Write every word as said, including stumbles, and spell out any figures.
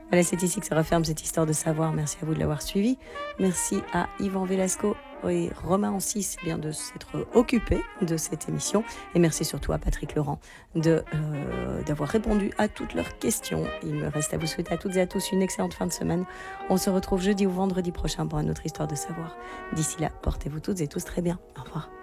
Voilà, c'est ici que se referme cette histoire de savoir. Merci à vous de l'avoir suivi. Merci à Yvan Velasco et Romain Ancis eh bien de s'être occupés de cette émission. Et merci surtout à Patrick Laurent de, euh, d'avoir répondu à toutes leurs questions. Il me reste à vous souhaiter à toutes et à tous une excellente fin de semaine. On se retrouve jeudi ou vendredi prochain pour une autre histoire de savoir. D'ici là, portez-vous toutes et tous très bien. Au revoir.